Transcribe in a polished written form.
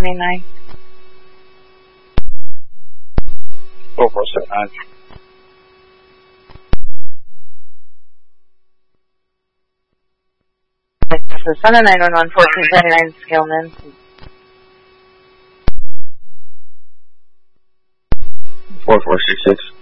29. 4479. This is Sun 911 1479 Skillman. 4466.